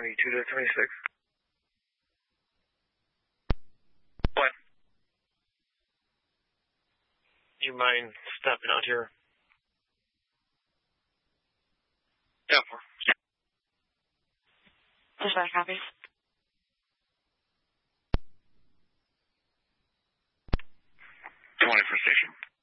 22 to 26. What? You mind stepping out here? Yeah. Dispatch copy. 20 for station.